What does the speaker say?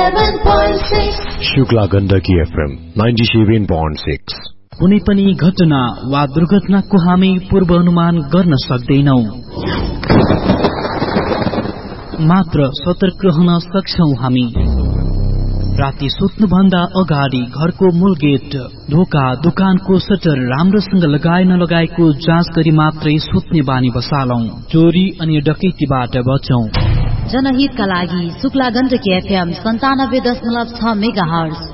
97.6 Shukla Gandaki FM 97.6। कुनै पनि घटना वा दुर्घटनाको हामी पूर्वानुमान गर्न सक्दैनौं, मात्र सतर्क रहन सक्छौं हामी। राति सुत्नुभन्दा अगाडि घरको मूल गेट, ढोका, दोकानको सटर राम्रोसँग लगाए नलगाएको जाँच गरी मात्रै सुत्ने बानी बसालौं। चोरी अनि डकैतीबाट बचौं। जनहितका लागि शुक्ला गण्डकी FM 97.6 मेगाहर्ज